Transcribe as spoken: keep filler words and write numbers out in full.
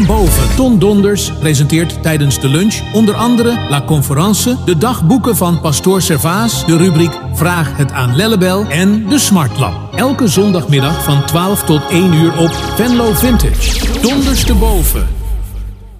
Boven. Ton Donders presenteert tijdens de lunch onder andere La Conference, de dagboeken van Pastoor Servaas, de rubriek Vraag het aan Lellebel en de Smart Lab. Elke zondagmiddag van twaalf tot één uur op Venlo Vintage. Donders te boven.